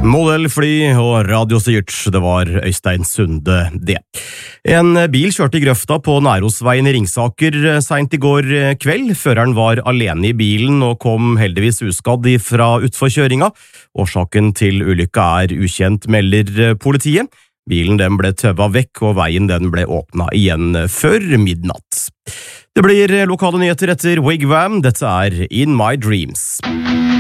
Modellfly og radiostyrt, det var Øystein Sunde det. En bil kjørte i grøfta på Nærosveien i Ringsaker sent i går kveld. Føreren var alene i bilen og kom heldigvis uskadd fra utforkjøringa. Årsaken til ulykka ukjent, melder politiet. Bilen den ble tøva vekk, og veien den ble åpna igjen før midnatt. Det blir lokale nyheter etter Wigwam. Dette In My Dreams.